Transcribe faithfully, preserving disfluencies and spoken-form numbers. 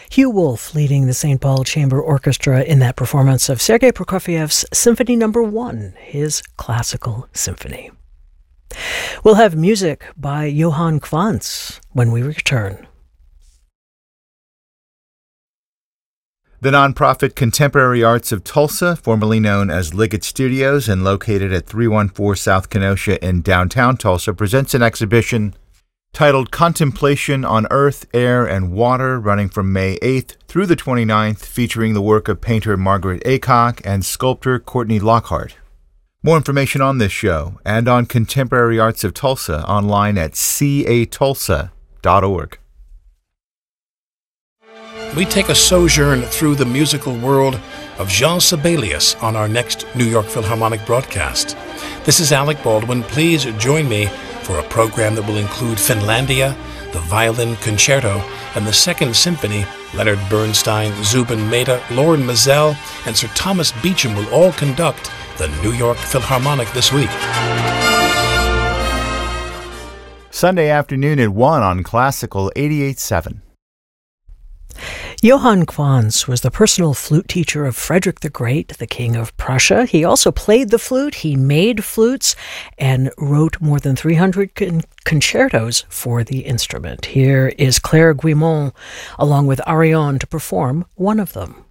Hugh Wolf leading the Saint Paul Chamber Orchestra in that performance of Sergei Prokofiev's Symphony Number One, his classical symphony. We'll have music by Johann Quantz when we return. The nonprofit Contemporary Arts of Tulsa, formerly known as Liggett Studios and located at three one four South Kenosha in downtown Tulsa, presents an exhibition titled Contemplation on Earth, Air, and Water, running from May eighth through the twenty-ninth, featuring the work of painter Margaret Aycock and sculptor Courtney Lockhart. More information on this show and on Contemporary Arts of Tulsa online at c a tulsa dot org. We take a sojourn through the musical world of Jean Sibelius on our next New York Philharmonic broadcast. This is Alec Baldwin. Please join me for a program that will include Finlandia, the Violin Concerto, and the Second Symphony. Leonard Bernstein, Zubin Mehta, Lauren Mazel, and Sir Thomas Beecham will all conduct the New York Philharmonic this week. Sunday afternoon at one on Classical eighty-eight point seven. Johann Quantz was the personal flute teacher of Frederick the Great, the King of Prussia. He also played the flute, he made flutes, and wrote more than three hundred con- concertos for the instrument. Here is Claire Guimont, along with Arion, to perform one of them.